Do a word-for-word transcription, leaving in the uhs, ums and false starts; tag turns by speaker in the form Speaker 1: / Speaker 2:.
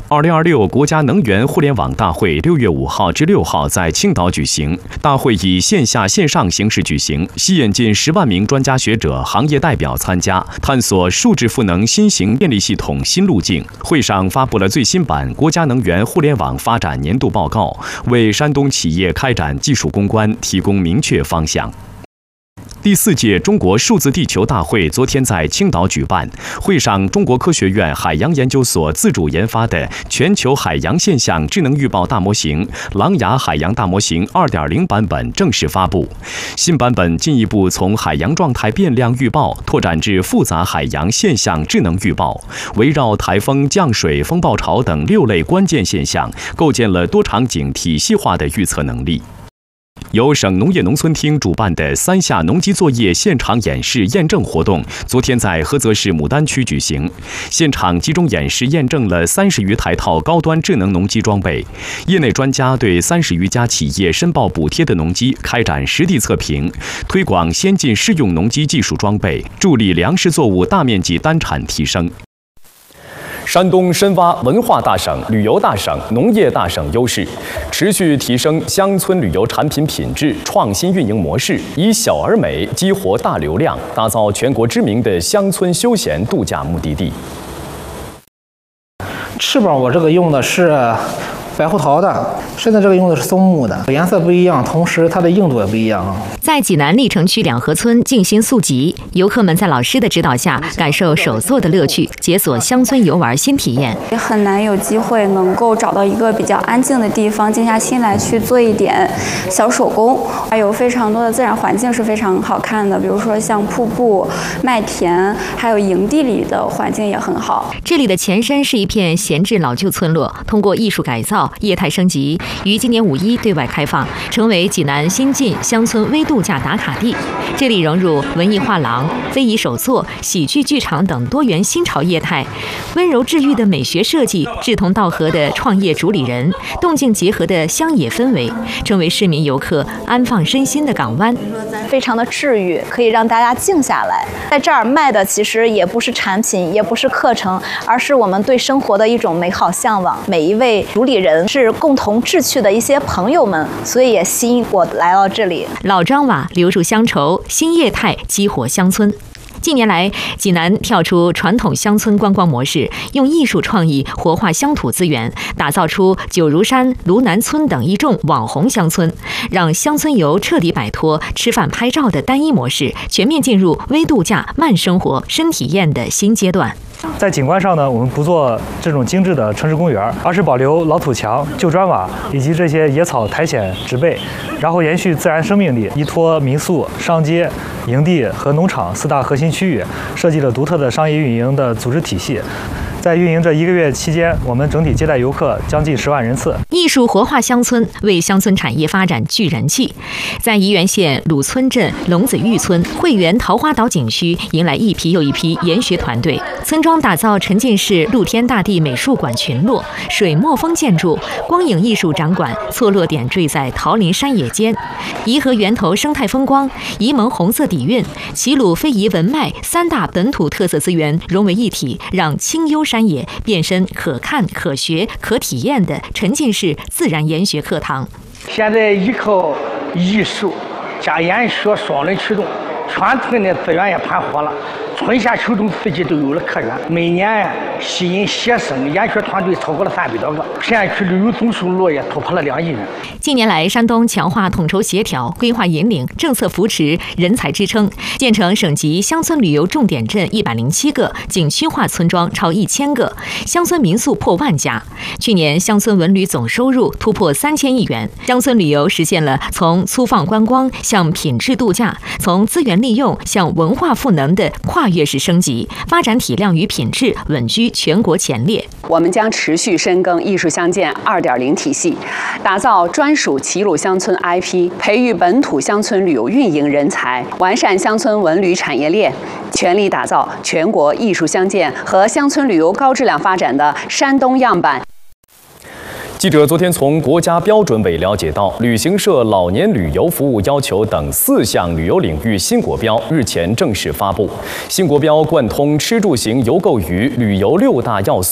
Speaker 1: 二零二六国家能源互联网大会六月五号至六号在青岛举行。大会以线下线上形式举行，吸引近十万名专家学者、行业代表参加，探索数字赋能新型电力系统新路径。会上发布了最新版国家能源互联网发展年度报告，为山东企业开展技术攻关提供明确方向。第四届中国数字地球大会昨天在青岛举办，会上，中国科学院海洋研究所自主研发的全球海洋现象智能预报大模型“琅琊海洋大模型 二点零” 版本正式发布。新版本进一步从海洋状态变量预报拓展至复杂海洋现象智能预报，围绕台风、降水、风暴潮等六类关键现象，构建了多场景体系化的预测能力。由省农业农村厅主办的三下农机作业现场演示验证活动，昨天在菏泽市牡丹区举行。现场集中演示验证了三十余台套高端智能农机装备，业内专家对三十余家企业申报补贴的农机开展实地测评，推广先进适用农机技术装备，助力粮食作物大面积单产提升。山东深挖文化大省、旅游大省、农业大省优势，持续提升乡村旅游产品品质，创新运营模式，以小而美激活大流量，打造全国知名的乡村休闲度假目的地。
Speaker 2: 翅膀我这个用的是白胡桃的，现在这个用的是松木的，颜色不一样，同时它的硬度也不一样。
Speaker 3: 在济南历城区两河村静心宿集，游客们在老师的指导下，感受手作的乐趣，解锁乡村游玩新体验。
Speaker 4: 也很难有机会能够找到一个比较安静的地方，静下心来去做一点小手工。还有非常多的自然环境是非常好看的，比如说像瀑布、麦田，还有营地里的环境也很好。
Speaker 3: 这里的前身是一片闲置老旧村落，通过艺术改造、业态升级，于今年五一对外开放，成为济南新晋乡村微度假打卡地。这里融入文艺画廊、非遗手作、喜剧剧场等多元新潮业态，温柔治愈的美学设计，志同道合的创业主理人，动静结合的乡野氛围，成为市民游客安放身心的港湾。
Speaker 5: 非常的治愈，可以让大家静下来。在这儿卖的其实也不是产品，也不是课程，而是我们对生活的一种美好向往。每一位主理人是共同志趣的一些朋友们，所以也吸引我来到这里。
Speaker 3: 老砖瓦留住乡愁，新业态激活乡村。近年来，济南跳出传统乡村观光模式，用艺术创意活化乡土资源，打造出九如山、芦南村等一众网红乡村，让乡村游彻底摆脱吃饭拍照的单一模式，全面进入微度假、慢生活、深体验的新阶段。
Speaker 6: 在景观上呢，我们不做这种精致的城市公园，而是保留老土墙、旧砖瓦以及这些野草、苔藓、植被，然后延续自然生命力，依托民宿、商街、营地和农场四大核心区域，设计了独特的商业运营的组织体系。在运营这一个月期间，我们整体接待游客将近十万人次。
Speaker 3: 艺术活化乡村，为乡村产业发展聚人气。在沂源县鲁村镇龙子峪村汇源桃花岛景区，迎来一批又一批研学团队。村庄打造沉浸式露天大地美术馆群落，水墨风建筑、光影艺术展馆错落点缀在桃林山野间。颐和源头生态风光、沂蒙红色底蕴、齐鲁非遗文脉三大本土特色资源融为一体，让清幽山野变身可看、可学、可体验的沉浸式自然研学课堂。
Speaker 7: 现在依靠艺术加研学双轮驱动，全村的资源也盘活了。春夏秋冬四季都有了客源，每年吸引学生研学团队超过了三百多个，县区旅游总收入也突破了两亿元。
Speaker 3: 近年来，山东强化统筹协调、规划引领、政策扶持、人才支撑，建成省级乡村旅游重点镇一百零七个，景区化村庄超一千个，乡村民宿破万家。去年乡村文旅总收入突破三千亿元，乡村旅游实现了从粗放观光向品质度假，从资源利用向文化赋能的跨越式升级，发展体量与品质稳居全国前列。
Speaker 8: 我们将持续深耕艺术乡建 二点零 体系，打造专属齐鲁乡村 I P， 培育本土乡村旅游运营人才，完善乡村文旅产业链，全力打造全国艺术乡建和乡村旅游高质量发展的山东样板。
Speaker 1: 记者昨天从国家标准委了解到，旅行社老年旅游服务要求等四项旅游领域新国标日前正式发布。新国标贯通吃住行游购娱旅游六大要素。